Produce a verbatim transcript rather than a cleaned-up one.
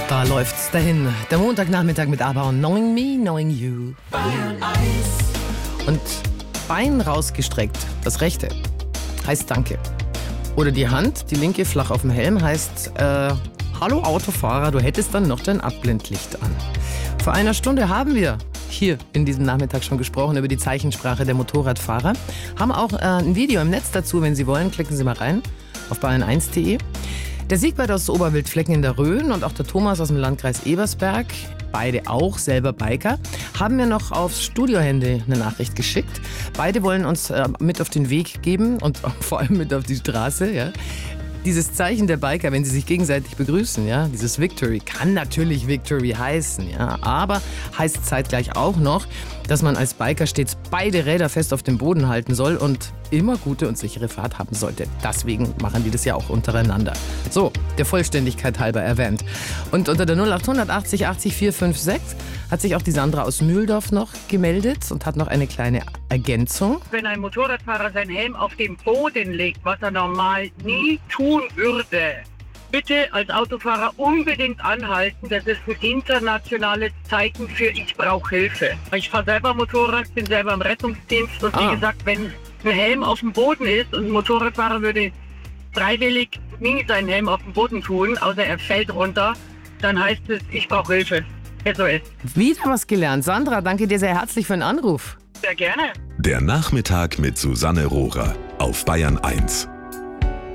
Da läuft's dahin. Der Montagnachmittag mit ABBA und Knowing Me, Knowing You. Bayern eins. Und Bein rausgestreckt, das rechte, heißt Danke. Oder die Hand, die linke flach auf dem Helm, heißt äh, Hallo Autofahrer, du hättest dann noch dein Abblendlicht an. Vor einer Stunde haben wir hier in diesem Nachmittag schon gesprochen über die Zeichensprache der Motorradfahrer. Haben auch äh, ein Video im Netz dazu, wenn Sie wollen, klicken Sie mal rein auf bayern eins punkt de. Der Siegbert aus Oberwildflecken in der Rhön und auch der Thomas aus dem Landkreis Ebersberg, beide auch selber Biker, haben mir noch aufs Studiohandy eine Nachricht geschickt. Beide wollen uns äh, mit auf den Weg geben und vor allem mit auf die Straße. Ja. Dieses Zeichen der Biker, wenn sie sich gegenseitig begrüßen, ja, dieses Victory, kann natürlich Victory heißen, ja, aber heißt zeitgleich auch noch, dass man als Biker stets beide Räder fest auf dem Boden halten soll und immer gute und sichere Fahrt haben sollte. Deswegen machen die das ja auch untereinander. So, der Vollständigkeit halber erwähnt. Und unter der null acht hundert achtzig achtzig vier fünf sechs hat sich auch die Sandra aus Mühldorf noch gemeldet und hat noch eine kleine Ergänzung. Wenn ein Motorradfahrer seinen Helm auf den Boden legt, was er normal nie tun würde, bitte als Autofahrer unbedingt anhalten. Das ist ein internationales Zeichen für ich brauche Hilfe. Ich fahre selber Motorrad, bin selber im Rettungsdienst und Ah. wie gesagt, wenn ein Helm auf dem Boden ist und ein Motorradfahrer würde freiwillig nie seinen Helm auf den Boden tun, außer er fällt runter, dann heißt es, ich brauche Hilfe. S O S. Wieder was gelernt. Sandra, danke dir sehr herzlich für den Anruf. Sehr gerne. Der Nachmittag mit Susanne Rohrer auf Bayern eins.